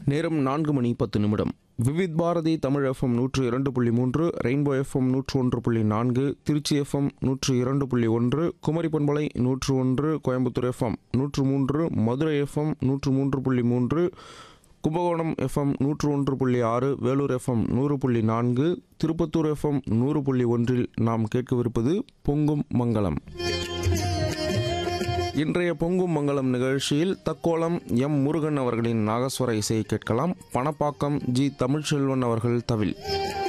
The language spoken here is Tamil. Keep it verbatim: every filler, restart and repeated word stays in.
நேரம் நான்கு மணி பத்து நிமிடம். விவித் பாரதி தமிழ் எஃப்எம் நூற்று இரண்டு புள்ளி மூன்று, ரெயின்போ எஃப்எம் நூற்று ஒன்று புள்ளி நான்கு, திருச்சி எஃப்எம் நூற்று இரண்டு புள்ளி ஒன்று, குமரி பண்பலை நூற்று ஒன்று, கோயம்புத்தூர் எஃப்எம் நூற்று மூன்று, மதுரை எஃப்எம் நூற்று மூன்று புள்ளி மூன்று, கும்பகோணம் எஃப்எம் நூற்று ஒன்று புள்ளி ஆறு, வேலூர் எஃப்எம் நூறு புள்ளி நான்கு, திருப்பத்தூர் எஃப்எம் நூறு புள்ளி ஒன்றில் நாம் கேட்கவிருப்பது பொங்கும் மங்களம். இன்றைய பொங்கும் மங்களம் நிகழ்ச்சியில் தக்கோலம் எம் முருகன் அவர்களின் நாகஸ்வர இசையை கேட்கலாம். பணப்பாக்கம் ஜி தமிழ்ச்செல்வன் அவர்கள் தவில்.